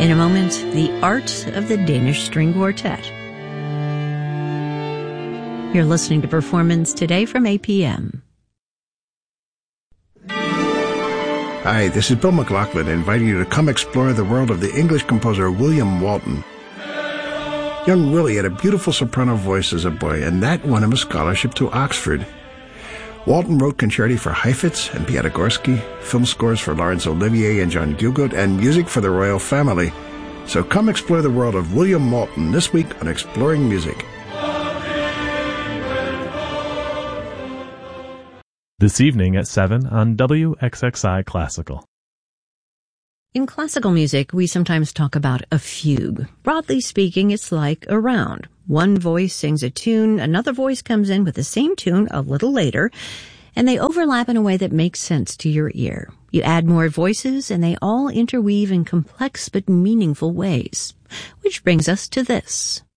In a moment, the art of the Danish String Quartet. You're listening to Performance Today from APM. Hi, this is Bill McLaughlin inviting you to come explore the world of the English composer William Walton. Young Willie had a beautiful soprano voice as a boy, and that won him a scholarship to Oxford. Walton wrote concerti for Heifetz and Piatigorsky, film scores for Laurence Olivier and John Gielgud, and music for the royal family. So come explore the world of William Walton this week on Exploring Music. This evening at 7 on WXXI Classical. In classical music, we sometimes talk about a fugue. Broadly speaking, it's like a round. One voice sings a tune, another voice comes in with the same tune a little later, and they overlap in a way that makes sense to your ear. You add more voices, and they all interweave in complex but meaningful ways. Which brings us to this.